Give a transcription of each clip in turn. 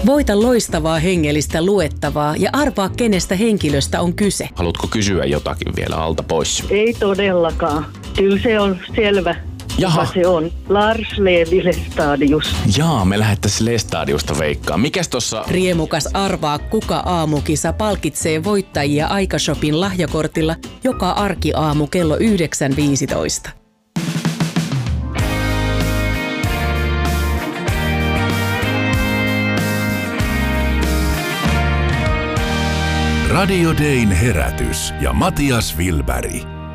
Voita loistavaa hengellistä luettavaa ja arvaa, kenestä henkilöstä on kyse. Haluatko kysyä jotakin vielä alta pois? Ei todellakaan. Kyllä se on selvä. Jaha. Se on Lars Levi Lestadius. Jaa, me lähettäisiin Lestadiusta veikkaa. Mikäs tossa? Riemukas arvaa, kuka aamukisa palkitsee voittajia Aikashopin lahjakortilla joka arkiaamu kello 9.15. Radio Dayn herätys ja Matias Wilberg.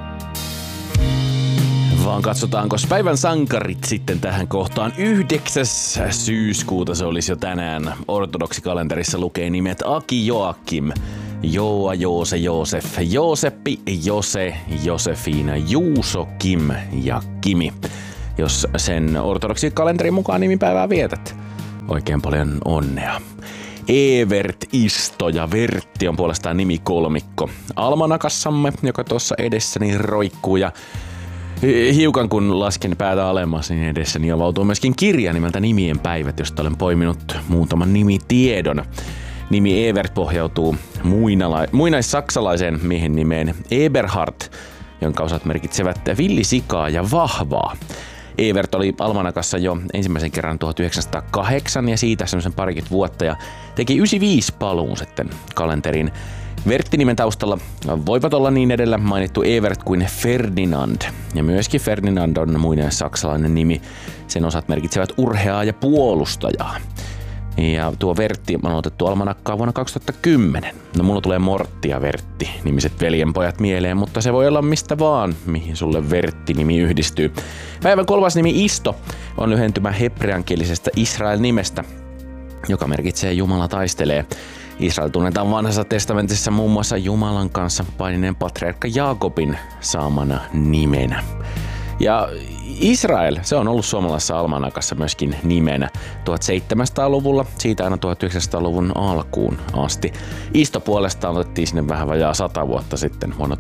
Vaan katsotaanko päivän sankarit sitten tähän kohtaan. 9. syyskuuta se olisi jo tänään. Ortodoksikalenterissa lukee nimet Aki, Joakim, Joa, Joose, Joosef, Jooseppi, Jose, Josefina, Juuso, Kim ja Kimi. Jos sen ortodoksikalenterin mukaan nimipäivää vietät, oikein paljon onnea. Evert, Isto ja Vertti on puolestaan nimikolmikko almanakassamme, joka tuossa edessäni roikkuu, ja hiukan kun lasken päätä alemmas, niin edessäni avautuu myöskin kirja nimeltä Nimien päivät, josta olen poiminut muutaman nimitiedon. Nimi Evert pohjautuu muinaissaksalaiseen miehen nimeen Eberhard, jonka osat merkitsevät villisikaa ja vahvaa. Evert oli almanakassa jo ensimmäisen kerran 1908 ja siitä semmoisen parikymmentä vuotta ja teki 95 paluun sitten kalenteriin. Vertti-nimen taustalla voivat olla niin edellä mainittu Evert kuin Ferdinand. Ja myöskin Ferdinand on muinaissaksalainen nimi. Sen osat merkitsevät urheaa ja puolustajaa. Ja tuo Vertti on otettu almanakkaan vuonna 2010. No mulla tulee Mortti ja Vertti nimiset veljenpojat mieleen, mutta se voi olla mistä vaan, mihin sulle Vertti-nimi yhdistyy. Päivän kolmas nimi Isto on lyhentymä hebreankielisestä Israel-nimestä, joka merkitsee Jumala taistelee. Israel tunnetaan vanhassa testamentissa muun muassa Jumalan kanssa painineen patriarkka Jaakobin saamana nimenä. Ja Israel, se on ollut suomalaisessa almanakassa myöskin nimenä 1700-luvulla, siitä aina 1900-luvun alkuun asti. Isto puolestaan otettiin sinne vähän vajaa 100 vuotta sitten vuonna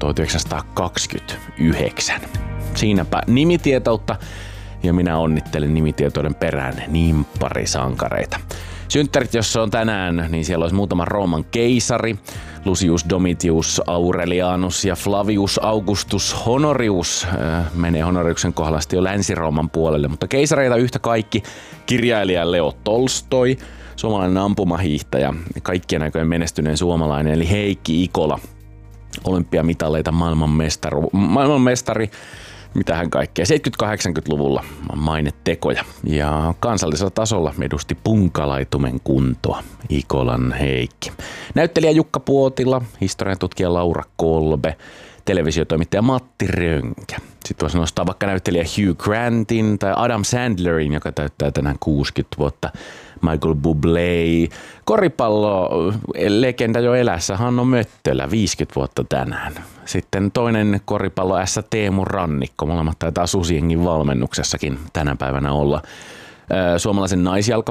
1929. Siinäpä nimitietoutta, ja minä onnittelen nimitietouden perään niin pari sankareita. Synttärit, jossa on tänään, niin siellä olisi muutama Rooman keisari, Lucius Domitius Aurelianus ja Flavius Augustus Honorius. Menee Honoriuksen kohdalla jo Länsi-Rooman puolelle, mutta keisareita yhtä kaikki. Kirjailija Leo Tolstoi, suomalainen ampumahiihtäjä, kaikkien aikojen menestyneen suomalainen, eli Heikki Ikola. Olympiamitaleita, maailmanmestari, mitähän kaikkea. 70-80-luvulla mainetekoja ja kansallisella tasolla edusti punkalaitumen kuntoa Ikolan Heikki. Näyttelijä Jukka Puotila, historiantutkija Laura Kolbe, televisiotoimittaja Matti Rönkä. Sitten voisi nostaa vaikka näyttelijä Hugh Grantin tai Adam Sandlerin, joka täyttää tänään 60 vuotta. Michael Bublé, koripallo-legenda jo elässä Hanno Möttölä, 50 vuotta tänään. Sitten toinen koripalloässä Teemu Rannikko, molemmat taitaa Susiengin valmennuksessakin tänä päivänä olla. Suomalaisen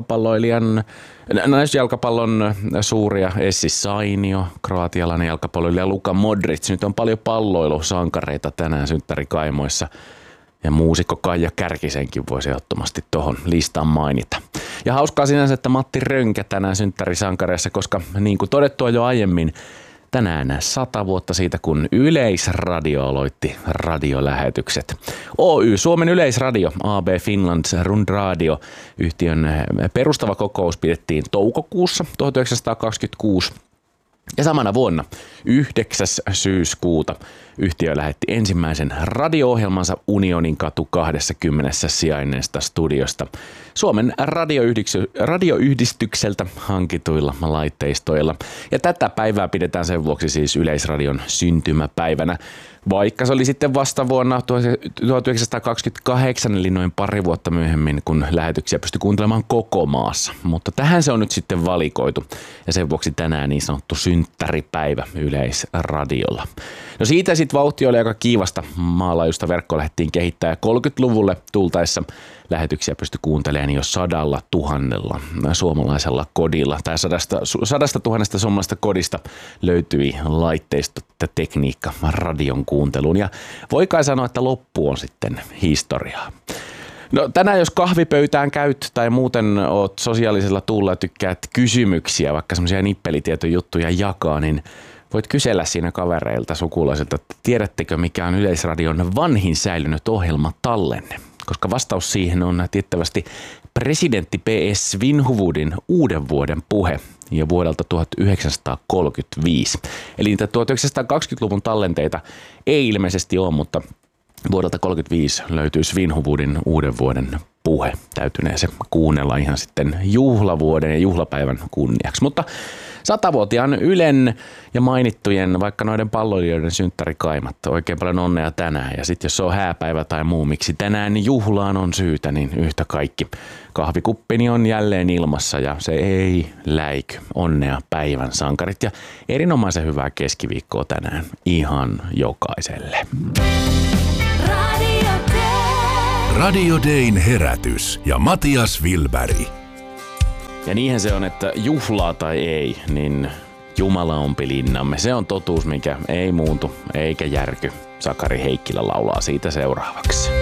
naisjalkapallon suuria Essi Sainio, kroatialainen jalkapalloilija Luka Modric. Nyt on paljon palloilusankareita tänään synttärikaimoissa. Ja muusikko Kaija Kärkisenkin voisi ehdottomasti tuohon listaan mainita. Ja hauskaa sinänsä, että Matti Rönkä tänään synttärisankareissa, koska niin kuin todettua jo aiemmin, tänään 100 vuotta siitä, kun Yleisradio aloitti radiolähetykset. Oy, Suomen Yleisradio, AB Finlands Rundradio, yhtiön perustava kokous pidettiin toukokuussa 1926. Ja samana vuonna 9. syyskuuta yhtiö lähetti ensimmäisen radio-ohjelmansa Unionin katu 20 sijainneesta studiosta Suomen radioyhdistykseltä hankituilla laitteistoilla. Ja tätä päivää pidetään sen vuoksi siis Yleisradion syntymäpäivänä, vaikka se oli sitten vasta vuonna 1928, eli noin pari vuotta myöhemmin, kun lähetyksiä pystyi kuuntelemaan koko maassa. Mutta tähän se on nyt sitten valikoitu, ja sen vuoksi tänään niin sanottu synttäripäivä Yleisradiolla. No siitä sitten vauhti oli aika kiivasta, maanlaajuista verkkoa lähdettiin kehittää, ja 30-luvulle tultaessa lähetyksiä pystyi kuuntelemaan jo 100 000 suomalaisella kodilla, tai 100 000 suomalaisesta kodista löytyi laitteistot ja tekniikka radion kuunteluun, ja voi kai sanoa, että loppu on sitten historiaa. No tänään jos kahvipöytään käyt tai muuten oot sosiaalisella tuulla ja tykkäät kysymyksiä, vaikka semmoisia nippelitietojuttuja jakaa, niin voit kysellä siinä kavereilta, sukulaisilta, että tiedättekö mikä on Yleisradion vanhin säilynyt ohjelmatallenne? Koska vastaus siihen on tiettävästi presidentti P.S. Svinhufvudin uuden vuoden puhe ja vuodelta 1935. Eli niitä 1920-luvun tallenteita ei ilmeisesti ole, mutta vuodelta 1935 löytyy Svinhufvudin uuden vuoden puhe. Täytynee se kuunnella ihan sitten juhlavuoden ja juhlapäivän kunniaksi. Mutta 100-vuotiaan Ylen ja mainittujen, vaikka noiden palloilijoiden synttärikaimat, oikein paljon onnea tänään. Ja sitten jos se on hääpäivä tai muu, miksi tänään juhlaan on syytä, niin yhtä kaikki. Kahvikuppini on jälleen ilmassa ja se ei läiky. Onnea päivän sankarit ja erinomaisen hyvää keskiviikkoa tänään ihan jokaiselle. Radio Dayn herätys ja Matias Wilberg. Ja niinhän se on, että juhlaa tai ei, niin Jumala on pelinnamme. Se on totuus, mikä ei muutu eikä järky. Sakari Heikkilä laulaa siitä seuraavaksi.